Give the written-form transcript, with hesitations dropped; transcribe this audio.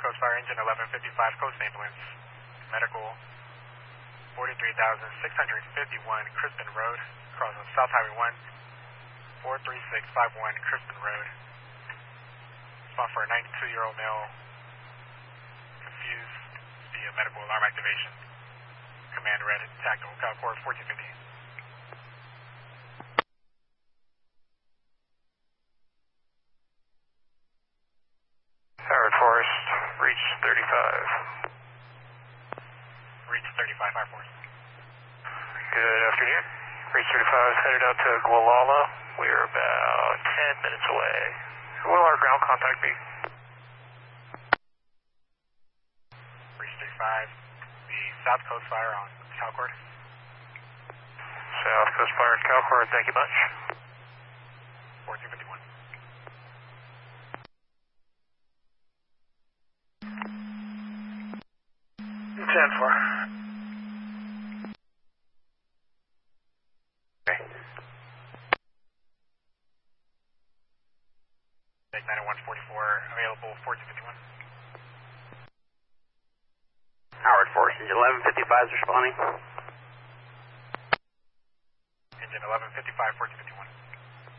Coast Fire, engine 1155, Coast Ambulance, medical 43,651 Crispin Road, crossing South Highway 1, 43651 Crispin Road. Spot for a 92-year-old male, confused via medical alarm activation. Command red, tactical, Calcord 1450. Howard Forest, reach 35. Reach 35, Fire Force. Good afternoon. Reach 35 is headed out to Gualala. We're about 10 minutes away. What will our ground contact be? Reach 35, the South Coast Fire on Calcord. South Coast Fire and Calcord, thank you much. 1451. Ten four. Okay. Take 90144, available 1451. Howard Force, engine 1155 is responding. Engine 1155, 1451.